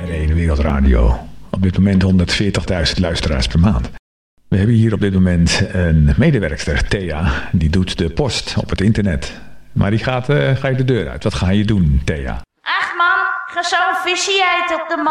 en 1 Wereldradio. Op dit moment 140.000 luisteraars per maand. We hebben hier op dit moment een medewerkster, Thea. Die doet de post op het internet. Maar die ga je de deur uit. Wat ga je doen, Thea? Ach man, ga zo'n visie uit op de